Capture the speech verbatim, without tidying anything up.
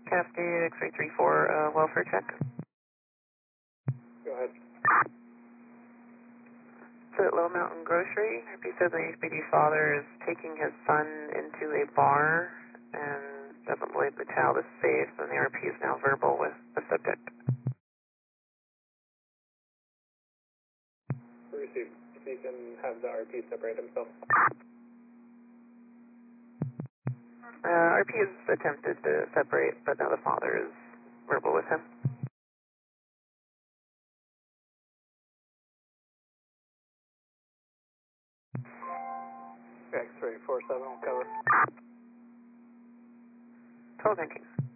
Cascade X-ray three four, uh, welfare check. Go ahead. So at Low Mountain Grocery, R P said the H B D father is taking his son into a bar and doesn't believe the child is safe, and the R P is now verbal with the subject. Received. If you can have the R P separate himself. Uh, R P has attempted to separate, but now the father is verbal with him. X-ray four seven will cover. twelve nineteen.